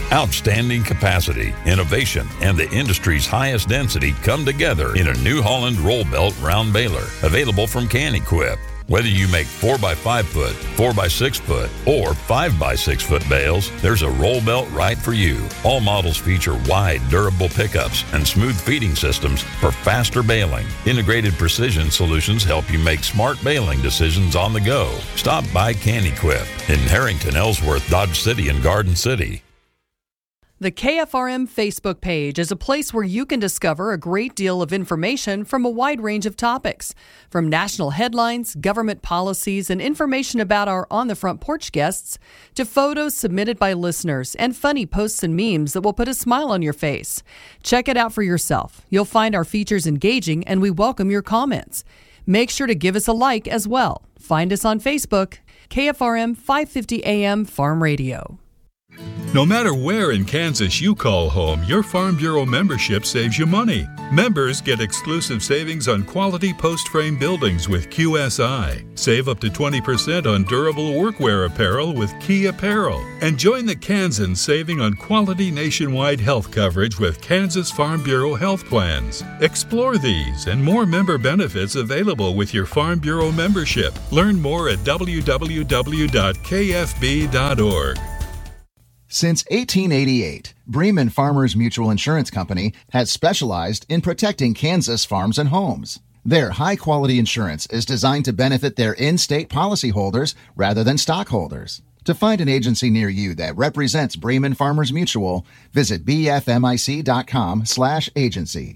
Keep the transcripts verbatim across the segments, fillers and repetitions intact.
Outstanding capacity, innovation, and the industry's highest density come together in a New Holland roll belt round baler, available from Can-Equip. Whether you make four by five foot, four by six foot, or five by six foot bales, there's a roll belt right for you. All models feature wide, durable pickups and smooth feeding systems for faster baling. Integrated precision solutions help you make smart baling decisions on the go. Stop by Can-Equip in Harrington, Ellsworth, Dodge City, and Garden City. The K F R M Facebook page is a place where you can discover a great deal of information from a wide range of topics, from national headlines, government policies, and information about our On the Front Porch guests, to photos submitted by listeners and funny posts and memes that will put a smile on your face. Check it out for yourself. You'll find our features engaging, and we welcome your comments. Make sure to give us a like as well. Find us on Facebook, K F R M five fifty A M Farm Radio. No matter where in Kansas you call home, your Farm Bureau membership saves you money. Members get exclusive savings on quality post-frame buildings with Q S I. Save up to twenty percent on durable workwear apparel with Key Apparel. And join the Kansans saving on quality nationwide health coverage with Kansas Farm Bureau health plans. Explore these and more member benefits available with your Farm Bureau membership. Learn more at w w w dot k f b dot org. Since eighteen eighty-eight, Bremen Farmers Mutual Insurance Company has specialized in protecting Kansas farms and homes. Their high-quality insurance is designed to benefit their in-state policyholders rather than stockholders. To find an agency near you that represents Bremen Farmers Mutual, visit b f m i c dot com slash agency.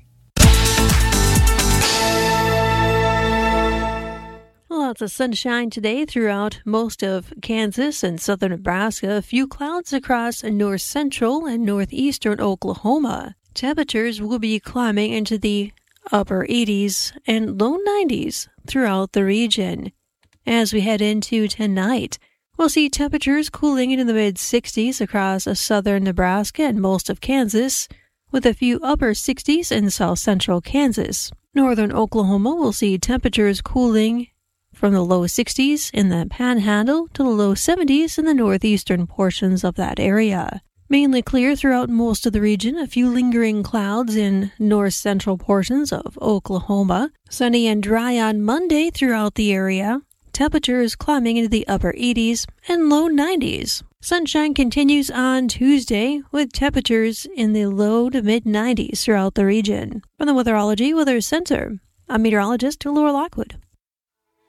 Lots of sunshine today throughout most of Kansas and southern Nebraska. A few clouds across north central and northeastern Oklahoma. Temperatures will be climbing into the upper eighties and low nineties throughout the region. As we head into tonight, we'll see temperatures cooling into the mid-sixties across southern Nebraska and most of Kansas, with a few upper sixties in south central Kansas. Northern Oklahoma will see temperatures cooling from the low sixties in the Panhandle to the low seventies in the northeastern portions of that area. Mainly clear throughout most of the region, a few lingering clouds in north-central portions of Oklahoma. Sunny and dry on Monday throughout the area. Temperatures climbing into the upper eighties and low nineties. Sunshine continues on Tuesday with temperatures in the low to mid-nineties throughout the region. From the Weatherology Weather Center, I'm meteorologist Laura Lockwood.